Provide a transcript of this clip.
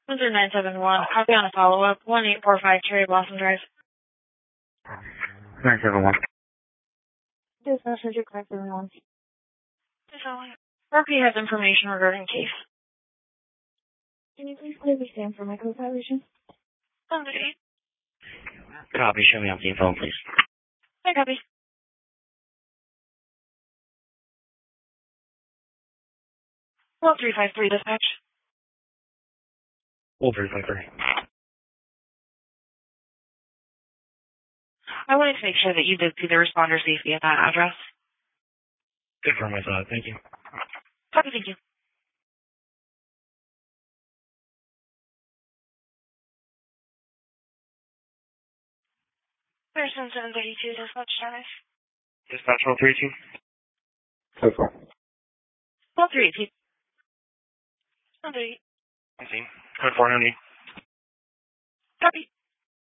971. Copy on a follow-up. 1845 Cherry Blossom Drive. 971. This message request 71. RP has information regarding case. Can you please clearly stand for my code violation? 8. Copy. Show me on the phone, please. Hi, copy. 12353 dispatch. 12353. I wanted to make sure that you did see the responder safety at that address. Good for my thought. Thank you. Copy, thank you. Person 732 dispatch status. Dispatch 132. So far. 138. 138. I see. Code 490.